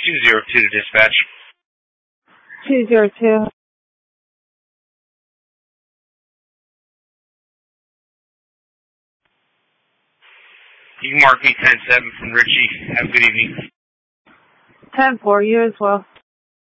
202 to dispatch. 202. You can mark me 10-7 from Richie. Have a good evening. 10-4, you as well.